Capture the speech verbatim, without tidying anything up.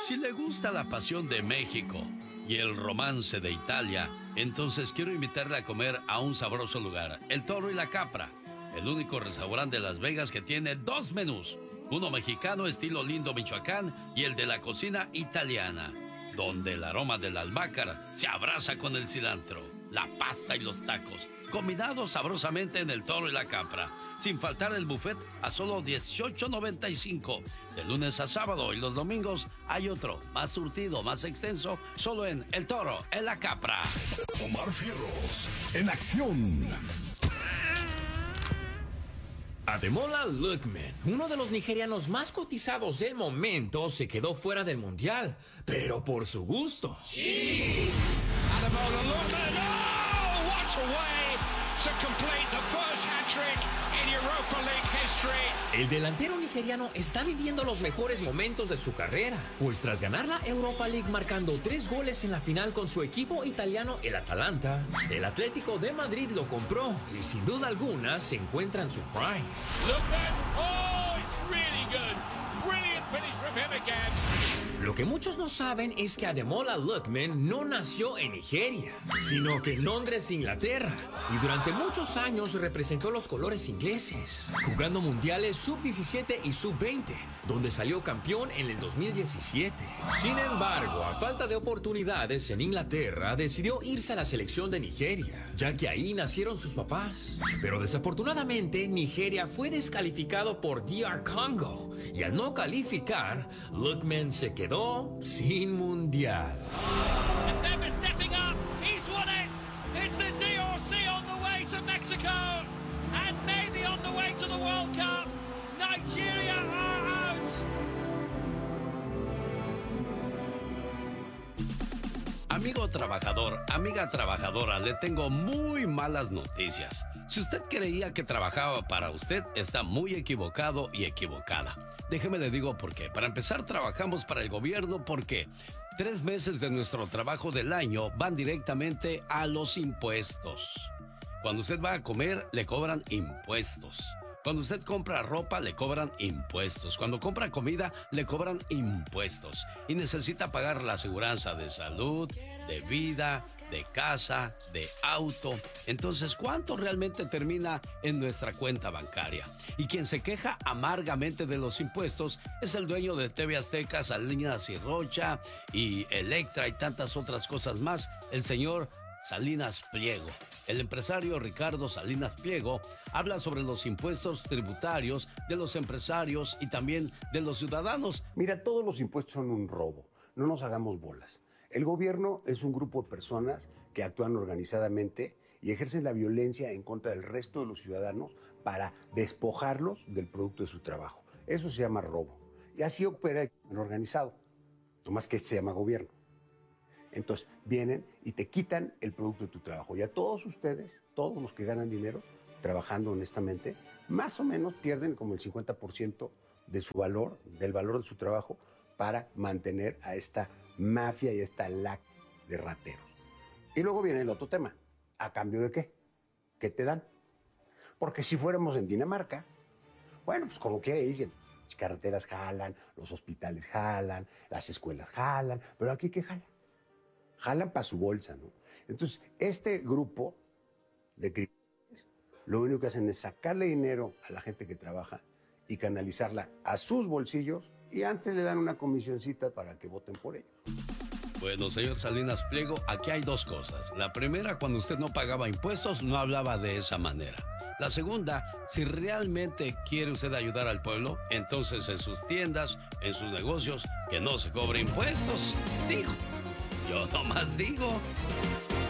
Si le gusta la pasión de México y el romance de Italia, entonces quiero invitarle a comer a un sabroso lugar, El Toro y la Capra, el único restaurante de Las Vegas que tiene dos menús, uno mexicano estilo Lindo, Michoacán, y el de la cocina italiana, donde el aroma del albahaca se abraza con el cilantro, la pasta y los tacos, combinados sabrosamente en El Toro y la Capra. Sin faltar el buffet a solo dieciocho noventa y cinco, de lunes a sábado, y los domingos hay otro, más surtido, más extenso, solo en El Toro, en la Capra. Omar Fierros, en acción. Ademola Lookman, uno de los nigerianos más cotizados del momento, se quedó fuera del mundial, pero por su gusto. Sí. Ademola Lookman, oh, what a way to complete the first hat-trick in Europa League history. El delantero nigeriano está viviendo los mejores momentos de su carrera, pues tras ganar la Europa League marcando tres goles en la final con su equipo italiano, el Atalanta, el Atlético de Madrid lo compró y sin duda alguna se encuentra en su prime. Lookman, oh, it's really good. Brilliant finish from him again. Lo que muchos no saben es que Ademola Lookman no nació en Nigeria, sino que en Londres, Inglaterra, y durante muchos años representó los colores ingleses, jugando mundiales sub diecisiete y sub veinte, donde salió campeón en el dos mil diecisiete. Sin embargo, a falta de oportunidades en Inglaterra, decidió irse a la selección de Nigeria, ya que ahí nacieron sus papás. Pero desafortunadamente, Nigeria fue descalificado por D R Congo, y al no calificar, Lookman se quedó sin mundial. And never stepping up, he's won it. It's the D R C on the way to Mexico, and maybe on the way to the World Cup. Nigeria are out. Amigo trabajador, amiga trabajadora, le tengo muy malas noticias. Si usted creía que trabajaba para usted, está muy equivocado y equivocada. Déjeme le digo por qué. Para empezar, trabajamos para el gobierno porque tres meses de nuestro trabajo del año van directamente a los impuestos. Cuando usted va a comer, le cobran impuestos. Cuando usted compra ropa, le cobran impuestos. Cuando compra comida, le cobran impuestos. Y necesita pagar la aseguranza de salud, de vida, de casa, de auto. Entonces, ¿cuánto realmente termina en nuestra cuenta bancaria? Y quien se queja amargamente de los impuestos es el dueño de T V Azteca, Salinas y Rocha, y Electra y tantas otras cosas más, el señor Salinas Pliego. El empresario Ricardo Salinas Pliego habla sobre los impuestos tributarios de los empresarios y también de los ciudadanos. Mira, todos los impuestos son un robo. No nos hagamos bolas. El gobierno es un grupo de personas que actúan organizadamente y ejercen la violencia en contra del resto de los ciudadanos para despojarlos del producto de su trabajo. Eso se llama robo. Y así opera el crimen organizado. No más que se llama gobierno. Entonces vienen y te quitan el producto de tu trabajo. Y a todos ustedes, todos los que ganan dinero trabajando honestamente, más o menos pierden como el cincuenta por ciento de su valor, del valor de su trabajo, para mantener a esta mafia y a esta lacra de rateros. Y luego viene el otro tema. ¿A cambio de qué? ¿Qué te dan? Porque si fuéramos en Dinamarca, bueno, pues como quiere ir, las carreteras jalan, los hospitales jalan, las escuelas jalan, pero aquí ¿qué jalan? Jalan para su bolsa, ¿no? Entonces, este grupo de criminales, lo único que hacen es sacarle dinero a la gente que trabaja y canalizarla a sus bolsillos, y antes le dan una comisioncita para que voten por ellos. Bueno, señor Salinas Pliego, aquí hay dos cosas. La primera, cuando usted no pagaba impuestos, no hablaba de esa manera. La segunda, si realmente quiere usted ayudar al pueblo, entonces en sus tiendas, en sus negocios, que no se cobre impuestos. Digo, yo nomás digo.